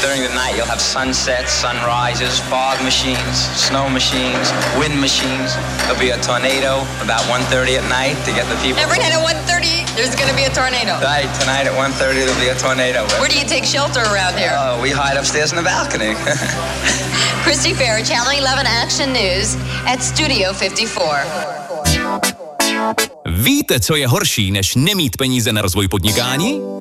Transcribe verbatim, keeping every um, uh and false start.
during the night you'll have sunsets, sunrises, fog machines, snow machines, wind machines. There'll be a tornado about one thirty at night to get the people. Every night at one thirty, there's going to be a tornado. Right, tonight at one thirty there'll be a tornado. Where do you take shelter around here? Oh, we hide upstairs in the balcony. Christy Fair, Channel eleven Action News at Studio fifty-four. Víte, co je horší, než nemít peníze na rozvoj podnikání?